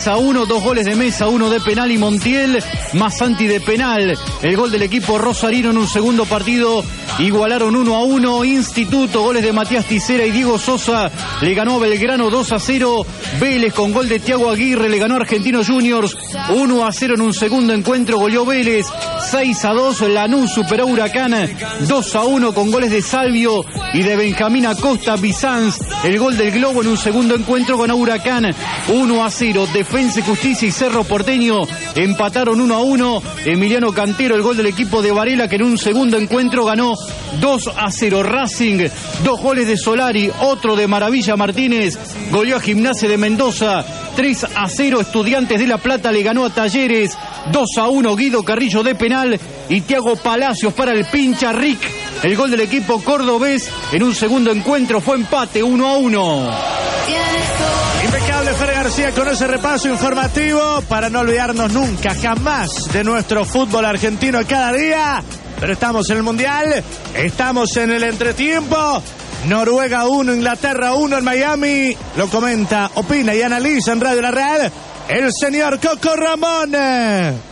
1, 2 goles de Mesa, 1 de penal y Montiel, más Santi de penal. El gol del equipo rosarino en un segundo partido, igualaron 1-1. Instituto, goles de Matías Ticera y Diego Sosa, le ganó a Belgrano 2-0. Vélez con gol de Thiago Aguirre le ganó a Argentinos Juniors 1-0 en un segundo encuentro, goleó Vélez 6-2. Lanús superó a Huracán 2-1 con goles de Salvio y de Benjamín Acosta. Bizanz, el gol del Globo en un segundo encuentro, ganó Huracán 1-0. Defensa y Justicia y Cerro Porteño empataron 1-1. Emiliano Cantero, el gol del equipo de Varela, que en un segundo encuentro ganó 2-0. Racing, 2 goles de Solari, otro de Maravilla Martínez, goleó a Gimnasia de Mendoza 3-0. Estudiantes de La Plata le ganó a Talleres 2-1. Guido Carrillo de penal y Thiago Palacios para el pincha Rick. El gol del equipo cordobés en un segundo encuentro fue empate 1-1. Impecable Fer García con ese repaso informativo para no olvidarnos nunca, jamás, de nuestro fútbol argentino cada día. Pero estamos en el Mundial, estamos en el entretiempo. Noruega 1, Inglaterra 1 en Miami. Lo comenta, opina y analiza en Radio La Red el señor Coco Ramón.